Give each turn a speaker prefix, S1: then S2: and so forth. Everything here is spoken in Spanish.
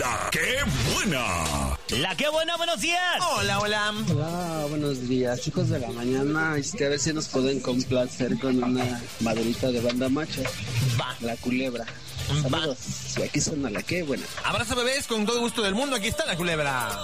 S1: La ¡Qué buena!
S2: La ¡Qué buena! ¡Buenos días!
S3: Hola.
S4: Hola, buenos días, chicos de la mañana. A ver si nos pueden complacer con una maderita de Banda Macho.
S3: Va.
S4: La Culebra. Saludos. Y aquí suena La Qué buena.
S3: Abrazo, bebés, con todo gusto del mundo. Aquí está La Culebra.